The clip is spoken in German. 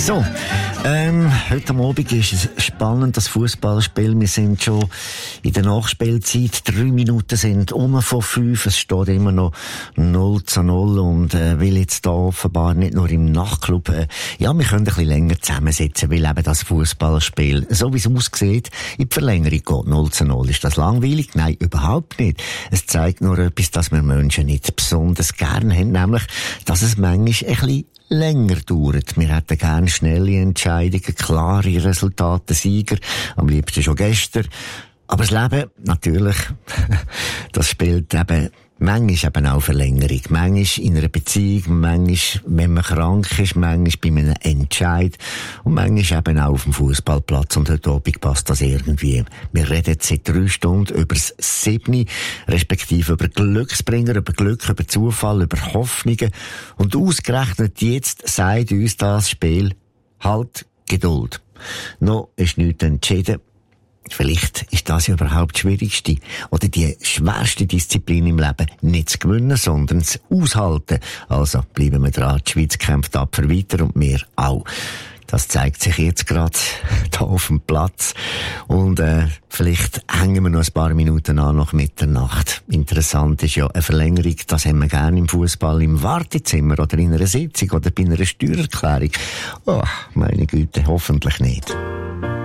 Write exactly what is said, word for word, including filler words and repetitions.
So, ähm, heute am Abend ist es spannend, das Fußballspiel. Wir sind schon in der Nachspielzeit. Drei Minuten sind um von fünf. Es steht immer noch null zu null. Und äh, will jetzt da offenbar nicht nur im Nachtclub, äh, ja, wir können ein bisschen länger zusammensitzen, weil eben das Fußballspiel, so wie es aussieht, in die Verlängerung geht. null zu null. Ist das langweilig? Nein, überhaupt nicht. Es zeigt nur etwas, dass wir Menschen nicht besonders gerne haben, nämlich, dass es manchmal ein bisschen länger dauert. Wir hätten gerne schnelle Entscheidungen, klare Resultate, Sieger, am liebsten schon gestern. Aber das Leben, natürlich, das spielt eben manchmal eben auch Verlängerung. Manchmal in einer Beziehung, manchmal, wenn man krank ist, manchmal bei einem Entscheid und manchmal eben auch auf dem Fußballplatz. Und heute Abend passt das irgendwie. Wir reden seit drei Stunden über das Siebni, respektive über Glücksbringer, über Glück, über Zufall, über Hoffnungen. Und ausgerechnet jetzt sagt uns das Spiel halt Geduld. Noch ist nichts entschieden. Vielleicht ist das ja überhaupt die schwierigste oder die schwerste Disziplin im Leben. Nicht zu gewinnen, sondern zu aushalten. Also bleiben wir dran. Die Schweiz kämpft tapfer weiter und wir auch. Das zeigt sich jetzt gerade da auf dem Platz. Und äh, vielleicht hängen wir noch ein paar Minuten an nach Mitternacht. Interessant ist ja eine Verlängerung, das haben wir gerne im Fußball, im Wartezimmer oder in einer Sitzung oder bei einer Steuererklärung. Oh, meine Güte, hoffentlich nicht.